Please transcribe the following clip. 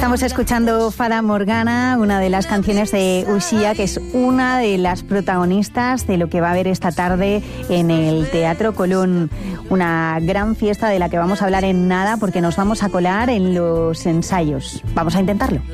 Estamos escuchando Fata Morgana, una de las canciones de Uxía, que es una de las protagonistas de lo que va a haber esta tarde en el Teatro Colón. Una gran fiesta de la que vamos a hablar en nada porque nos vamos a colar en los ensayos. Vamos a intentarlo.